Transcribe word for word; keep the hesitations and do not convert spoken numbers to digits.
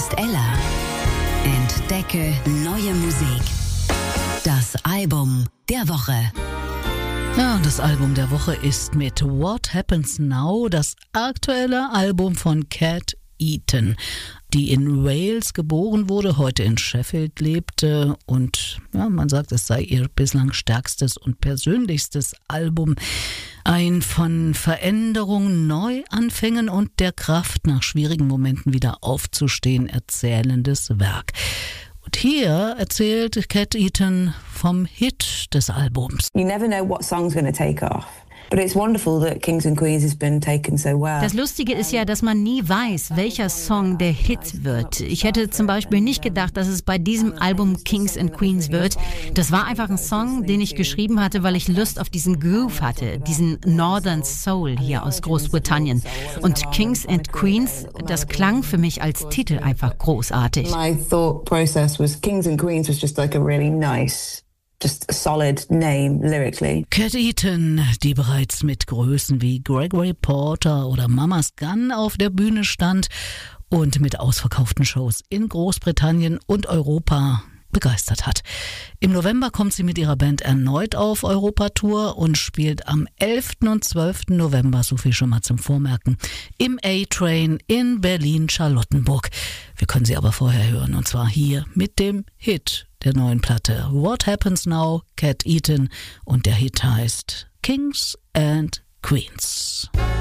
ist Ella. Entdecke neue Musik. Das Album der Woche. Ja, das Album der Woche ist mit What Happens Now das aktuelle Album von Cat Eaton, die in Wales geboren wurde, heute in Sheffield lebte und ja, man sagt, es sei ihr bislang stärkstes und persönlichstes Album. Ein von Veränderungen, Neuanfängen und der Kraft, nach schwierigen Momenten wieder aufzustehen, erzählendes Werk. Und hier erzählt Cat Eaton vom Hit des Albums. You never know what song's going to take off. But it's wonderful that Kings and Queens has been taken so well. Das Lustige ist ja, dass man nie weiß, welcher Song der Hit wird. Ich hätte zum Beispiel nicht gedacht, dass es bei diesem Album Kings and Queens wird. Das war einfach ein Song, den ich geschrieben hatte, weil ich Lust auf diesen Groove hatte, diesen Northern Soul hier aus Großbritannien. Und Kings and Queens, das klang für mich als Titel einfach großartig. My thought process was Kings and Queens was just like a really nice, just a solid name lyrically. Cat Eaton, die bereits mit Größen wie Gregory Porter oder Mama's Gun auf der Bühne stand und mit ausverkauften Shows in Großbritannien und Europa begeistert hat. Im November kommt sie mit ihrer Band erneut auf Europatour und spielt am elften und zwölften November, so viel schon mal zum Vormerken, im A-Train in Berlin-Charlottenburg. Wir können sie aber vorher hören, und zwar hier mit dem Hit der neuen Platte What Happens Now, Cat Eaton, und der Hit heißt Kings and Queens.